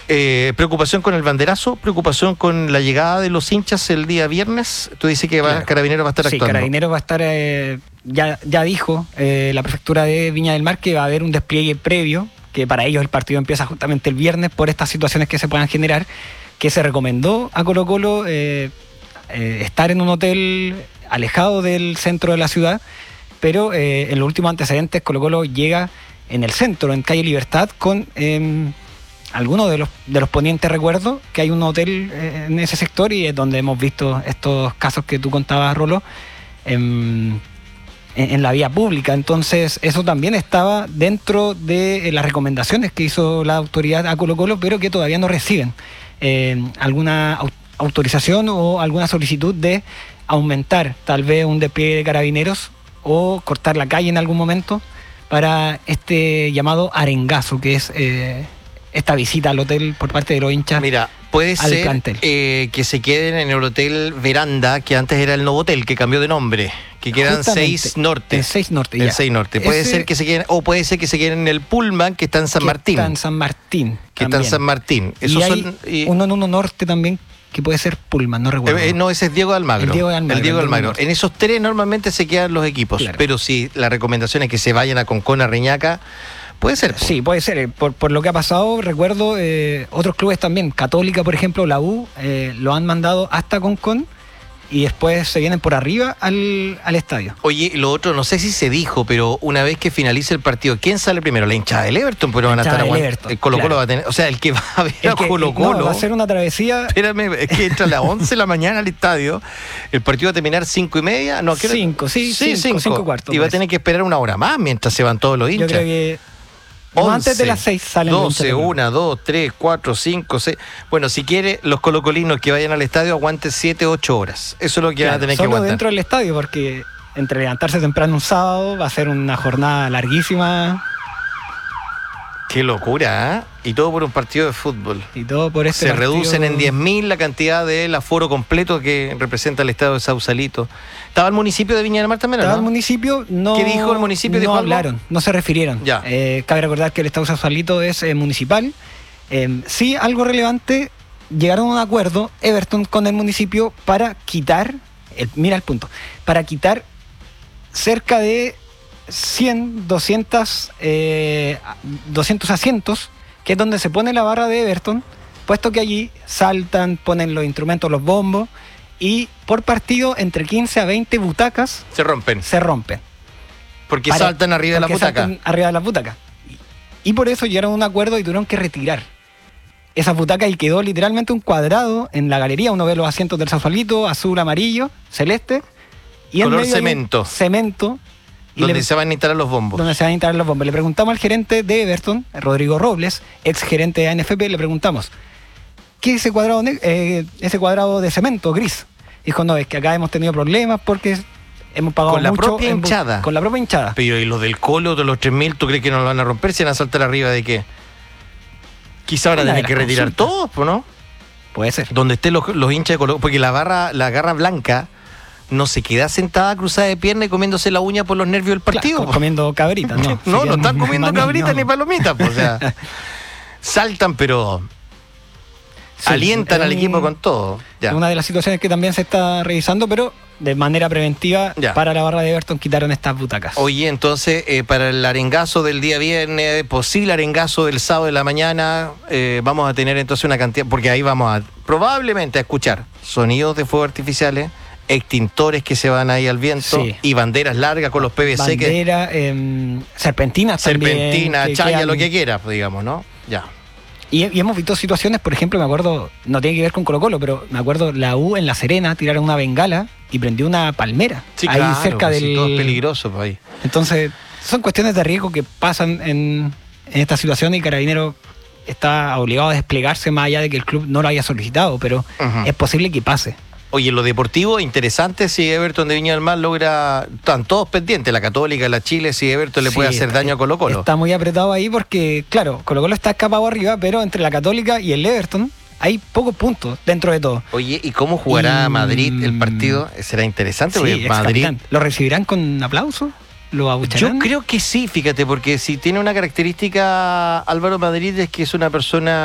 Preocupación con el banderazo, preocupación con la llegada de los hinchas el día viernes. Tú dices que Carabineros va a estar actuando. Sí, Carabineros va a estar, ya dijo la prefectura de Viña del Mar que va a haber un despliegue previo, que para ellos el partido empieza justamente el viernes por estas situaciones que se puedan generar, que se recomendó a Colo-Colo estar en un hotel alejado del centro de la ciudad, pero en los últimos antecedentes Colo-Colo llega en el centro, en calle Libertad, con algunos de los ponientes. Recuerdo que hay un hotel en ese sector y es donde hemos visto estos casos que tú contabas, Rolo, en la vía pública. Entonces eso también estaba dentro de las recomendaciones que hizo la autoridad a Colo-Colo, pero que todavía no reciben alguna autorización o alguna solicitud de aumentar tal vez un despliegue de Carabineros o cortar la calle en algún momento para este llamado arengazo, que es esta visita al hotel por parte de los hinchas. Mira, puede ser que se queden en el hotel Veranda, que antes era el Novotel, que cambió de nombre, que quedan 6 Norte. El 6 Norte, ya. El 6 Norte. Puede ser que se queden, o puede ser que se queden en el Pullman, que está en San Martín. Está en San Martín. Que está en San Martín. Esos uno en uno Norte también, que puede ser Pullman, no recuerdo. No, ese es Diego de Almagro. El Diego de Almagro. En esos tres normalmente se quedan los equipos, claro. Pero si la recomendación es que se vayan a Concón, a Reñaca, puede ser. Sí, puede ser. Por lo que ha pasado, recuerdo otros clubes también. Católica, por ejemplo, la U, lo han mandado hasta Concón y después se vienen por arriba al estadio. Oye, lo otro, no sé si se dijo, pero una vez que finalice el partido, ¿quién sale primero? La hinchada del Everton, pero van a estar aguantando. El Colo-Colo, claro. Va a tener, o sea, el que va a ver a Colo-Colo. No, va a ser una travesía. Espérame, es que entra a las 11 de la mañana al estadio, el partido va a terminar 5:30. No, 5, sí, 5:15. Y va a tener que esperar una hora más mientras se van todos los hinchas. Yo creo que 11, antes de las 6 salen 12, 1, 2, 3, 4, 5, 6. Bueno, si quiere, los colocolinos que vayan al estadio aguanten 7, 8 horas. Eso es lo que van a tener que aguantar. Solo dentro del estadio, porque entre levantarse temprano un sábado va a ser una jornada larguísima. Qué locura, ¿eh? Y todo por un partido de fútbol. Y todo por este partido. Se reducen en 10.000 la cantidad del aforo completo que representa el estado de Sausalito. ¿Estaba el municipio de Viña del Mar también, Estaba no? el municipio, no. ¿Qué dijo el municipio? No hablaron, no se refirieron. Ya. Cabe recordar que el estado de Sausalito es municipal. Sí, algo relevante, llegaron a un acuerdo Everton con el municipio para quitar, mira el punto, para quitar cerca de 100, 200 asientos, que es donde se pone la barra de Everton, puesto que allí saltan, ponen los instrumentos, los bombos, y por partido entre 15 a 20 butacas se rompen. Porque saltan arriba de la butaca. Y por eso llegaron a un acuerdo y tuvieron que retirar esas butacas y quedó literalmente un cuadrado en la galería. Uno ve los asientos del Sausalito, azul, amarillo, celeste, y color en medio cemento. Donde se van a instalar los bombos. Le preguntamos al gerente de Everton, Rodrigo Robles, ex gerente de ANFP, le preguntamos, ¿qué es ese cuadrado de cemento gris? Dijo, no, es que acá hemos tenido problemas porque hemos pagado con la mucho propia hinchada. Con la propia hinchada. Pero ¿y los del Colo, de los 3.000, tú crees que no lo van a romper? ¿Se van a saltar arriba de qué? Quizá ahora tienen que retirar todos, ¿no? Puede ser. Donde estén los hinchas de Colo, porque la garra blanca no se queda sentada cruzada de pierna y comiéndose la uña por los nervios del partido. Claro, comiendo cabritas, ¿no? No están comiendo cabritas ni palomitas, pues, o sea, saltan, pero alientan al equipo con todo. Ya. Una de las situaciones que también se está revisando, pero de manera preventiva, para la barra de Everton quitaron estas butacas. Oye, entonces, para el arengazo del día viernes, posible arengazo del sábado de la mañana, vamos a tener entonces una cantidad, porque ahí vamos probablemente a escuchar sonidos de fuego artificiales, extintores que se van ahí al viento, y banderas largas con los PVC. Serpentinas también. Serpentina, chaya, lo que quieras, digamos, ¿no? Ya. Y hemos visto situaciones, por ejemplo, me acuerdo, no tiene que ver con Colo-Colo, pero me acuerdo la U en La Serena tiraron una bengala y prendió una palmera. Sí, ahí claro, cerca del... todo es peligroso por ahí. Entonces, son cuestiones de riesgo que pasan en esta situación y Carabineros está obligado a desplegarse más allá de que el club no lo haya solicitado, pero es posible que pase. Oye, lo deportivo, interesante si Everton de Viña del Mar logra... Están todos pendientes, la Católica, la Chile, si Everton le puede hacer daño a Colo-Colo. Está muy apretado ahí porque, claro, Colo-Colo está escapado arriba, pero entre la Católica y el Everton hay pocos puntos dentro de todo. Oye, ¿y cómo jugará Madrid el partido? Será interesante, porque Madrid... ¿Lo recibirán con aplauso? ¿Lo abucharán? Yo creo que sí, fíjate, porque si tiene una característica Álvaro Madrid es que es una persona